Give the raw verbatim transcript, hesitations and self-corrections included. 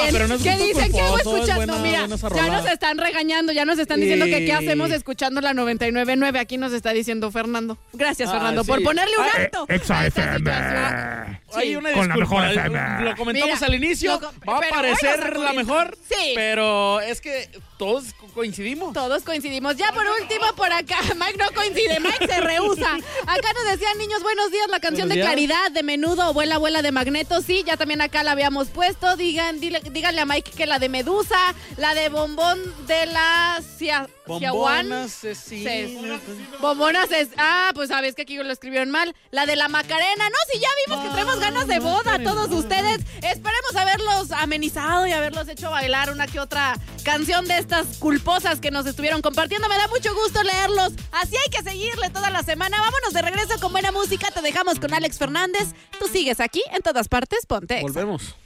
pero no es ¿Qué dicen? ¿Qué hago culposo, es escuchando? buena- Mira, buena esa ya rola. nos están regañando, ya nos están diciendo Y- que qué hacemos escuchando la noventa y nueve punto nueve. Aquí nos está diciendo Fernando. Gracias, Ah, Fernando, sí. por ponerle un Ah, alto. Exa a esta F M. situación. Hay Sí. una Con la disculpa, mejor F M. Lo comentamos Mira, al inicio, lo co- va a pero parecer bueno, la sacudiste. mejor, Sí. pero es que todos co- coincidimos. Todos coincidimos. Ya por último, por acá, Mike no coincide, Mike se rehúsa. Acá nos decían, niños, buenos días, la canción Buenos de días. Claridad, de Menudo, o Vuela, Vuela de Magneto. Sí, ya también acá la habíamos puesto. Digan, dile- díganle a Mike que la de Medusa, la de Bombón de la Cia- Ciahuán. Bombonas, sí. Sí. Bombonas es. Ah, pues sabes que aquí lo escribieron mal. La de la Macarena. No, si ya vimos que traemos ganas de boda a todos ustedes. Esperemos haberlos amenizado y haberlos hecho bailar una que otra canción de estas culposas que nos estuvieron compartiendo. Me da mucho gusto leerlos. Así hay que seguirle toda la semana. Vámonos de regreso con buena música. Te dejamos con Alex Fernández. Tú sigues aquí en todas partes. Ponte Exa. Volvemos.